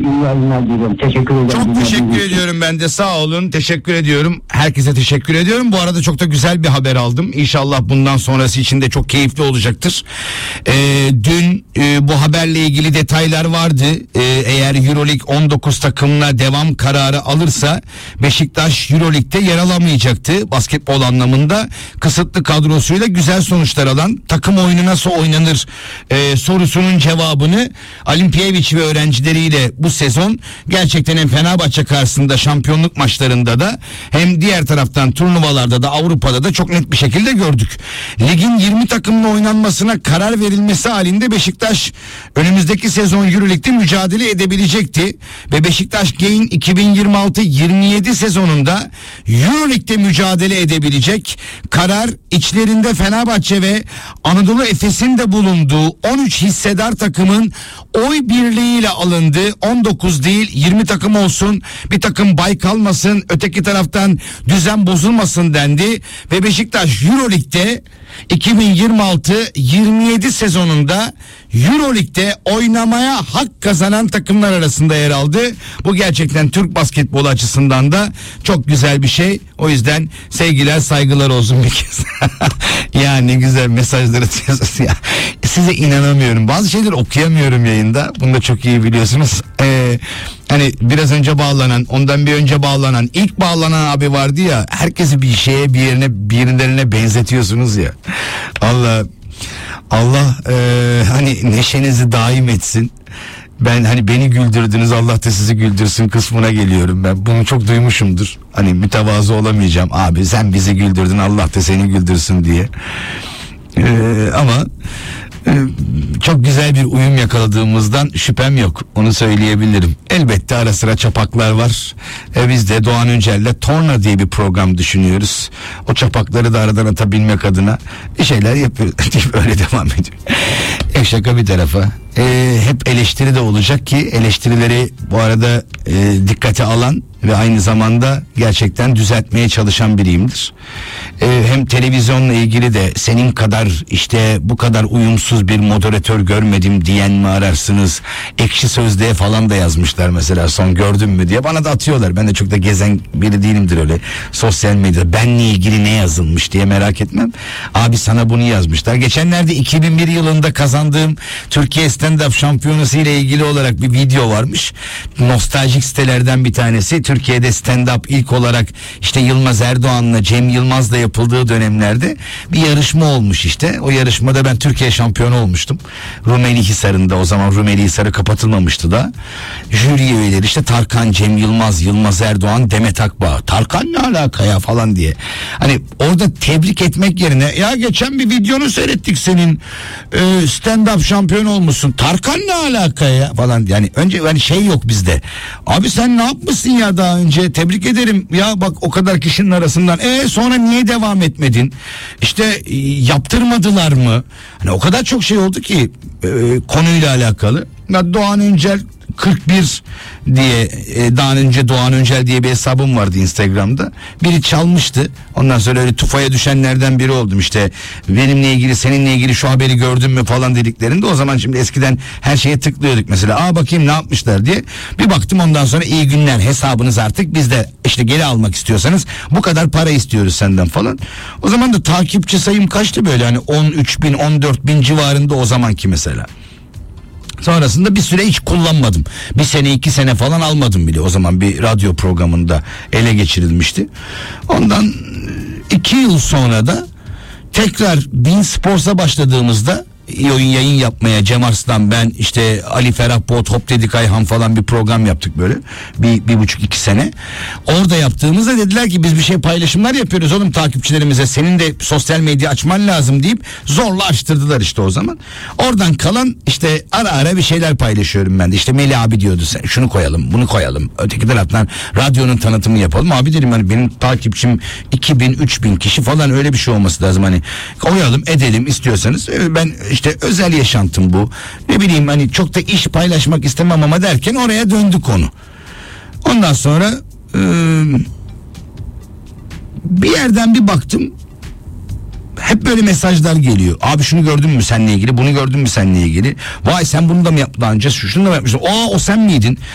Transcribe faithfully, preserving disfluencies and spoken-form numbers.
İyi yayınlar diliyorum. Teşekkür ederim. Çok teşekkür ediyorum ben de, sağ olun, teşekkür ediyorum. Herkese teşekkür ediyorum. Bu arada çok da güzel bir haber aldım. İnşallah bundan sonrası için de çok keyifli olacaktır. Ee, dün e, bu haberle ilgili detaylar vardı. Ee, eğer Euroleague on dokuz takımına devam kararı alırsa Beşiktaş Euroleague'de yer alamayacaktı. Basketbol anlamında kısıtlı kadrosuyla güzel sonuçlar alan, takım oyunu nasıl oynanır e, sorusunun cevabını Alimpiyeviç ve öğrencileriyle bu sezon gerçekten hem Fenerbahçe karşısında şampiyonluk maçlarında da hem diğer taraftan turnuvalarda da Avrupa'da da çok net bir şekilde gördük. Ligin yirmi takımla oynanmasına karar verilmesi halinde Beşiktaş önümüzdeki sezon Euroleague'de mücadele edebilecekti ve Beşiktaş Gain iki bin yirmi altı yirmi yedi sezonunda Euroleague'de mücadele edebilecek. Karar içlerinde Fenerbahçe ve Anadolu Efes'in de bulunduğu on üç hissedar takımın oy birliğiyle alındı. on dokuz değil yirmi takım olsun, bir takım bay kalmasın, öteki taraftan düzen bozulmasın dendi ve Beşiktaş Euroleague'de iki bin yirmi altı yirmi yedi sezonunda Euroleague'de oynamaya hak kazanan takımlar arasında yer aldı. Bu gerçekten Türk basketbolu açısından da çok güzel bir şey. O yüzden sevgiler, saygılar olsun bir kez. Ya ne güzel mesajlar atıyorsunuz ya. Size inanamıyorum. Bazı şeyler okuyamıyorum yayında. Bunu da çok iyi biliyorsunuz. Ee, hani biraz önce bağlanan, ondan bir önce bağlanan, ilk bağlanan abi vardı ya. Herkesi bir şeye, bir yerine, birilerine benzetiyorsunuz ya. Allah Allah e, hani neşenizi daim etsin. Ben hani beni güldürdünüz, Allah da sizi güldürsün kısmına geliyorum ben. Bunu çok duymuşumdur. Hani mütevazı olamayacağım. Abi sen bizi güldürdün, Allah da seni güldürsün diye. Ee, ama e, çok güzel bir uyum yakaladığımızdan şüphem yok. Onu söyleyebilirim. Elbette ara sıra çapaklar var. E, biz de Doğan Öncel'le Torna diye bir program düşünüyoruz. O çapakları da aradan atabilmek adına bir şeyler yapıyoruz. Öyle devam ediyor. E, şaka bir tarafa. E, hep eleştiri de olacak ki eleştirileri bu arada e, dikkate alan ve aynı zamanda gerçekten düzeltmeye çalışan biriyimdir. Ee, hem televizyonla ilgili de senin kadar işte bu kadar uyumsuz bir moderatör görmedim diyen mi ararsınız? Ekşi Sözlüğe falan da yazmışlar mesela, son gördün mü diye. Bana da atıyorlar. Ben de çok da gezen biri değilimdir öyle. Sosyal medyada benle ilgili ne yazılmış diye merak etmem. Abi sana bunu yazmışlar. Geçenlerde iki bin bir yılında kazandığım Türkiye Stand-Up Şampiyonası ile ilgili olarak bir video varmış. Nostaljik sitelerden bir tanesi. Türkiye'de stand-up ilk olarak işte Yılmaz Erdoğan'la Cem Yılmaz'la yapıldığı dönemlerde bir yarışma olmuş işte. O yarışmada ben Türkiye şampiyonu olmuştum. Rumeli Hisarı'nda, o zaman Rumeli Hisarı kapatılmamıştı da. Jüri üyeleri işte Tarkan, Cem Yılmaz, Yılmaz Erdoğan, Demet Akbağ. Tarkan ne alaka ya falan diye. Hani orada tebrik etmek yerine ya geçen bir videonu seyrettik senin, e, stand-up şampiyon olmuşsun. Tarkan ne alaka ya falan. Yani önce hani şey yok bizde. Abi sen ne yapmışsın ya daha önce, tebrik ederim ya bak o kadar kişinin arasından. E sonra niye devam etmedin? İşte e, yaptırmadılar mı? Hani o kadar çok şey oldu ki e, konuyla alakalı. Ya Doğan Öncel kırk bir diye e, daha önce Doğan Öncel diye bir hesabım vardı Instagram'da. Biri çalmıştı. Ondan sonra öyle tufaya düşenlerden biri oldum. İşte benimle ilgili, seninle ilgili şu haberi gördün mü falan dediklerinde, o zaman şimdi eskiden her şeye tıklıyorduk mesela. Aa bakayım ne yapmışlar diye. Bir baktım ondan sonra iyi günler, hesabınız artık bizde, işte geri almak istiyorsanız bu kadar para istiyoruz senden falan. O zaman da takipçi sayım kaçtı böyle, hani on üç bin on dört bin civarında o zamanki mesela. Sonrasında bir süre hiç kullanmadım. Bir sene iki sene falan almadım bile. O zaman bir radyo programında ele geçirilmişti. Ondan iki yıl sonra da tekrar Bein Sports'a başladığımızda oyun yayın yapmaya Cem Arslan, ben, işte Ali Ferah Bot, Hop Dedik Ayhan falan bir program yaptık böyle. Bir, bir buçuk iki sene. Orada yaptığımızda dediler ki biz bir şey paylaşımlar yapıyoruz oğlum takipçilerimize. Senin de sosyal medya açman lazım deyip zorla açtırdılar işte o zaman. Oradan kalan işte ara ara bir şeyler paylaşıyorum ben de. İşte Melih abi diyordu sen şunu koyalım, bunu koyalım. Öteki taraftan radyonun tanıtımı yapalım. Abi dedim hani benim takipçim iki bin üç bin kişi falan, öyle bir şey olması lazım. Hani koyalım edelim istiyorsanız. Ben işte özel yaşantım bu. Ne bileyim hani çok da iş paylaşmak istemem ama derken oraya döndü konu. Ondan sonra e, bir yerden bir baktım. Hep böyle mesajlar geliyor. Abi şunu gördün mü seninle ilgili, bunu gördün mü seninle ilgili. Vay sen bunu da mı yaptın daha önce, şunu da mı yapmıştın. Aa o sen miydin?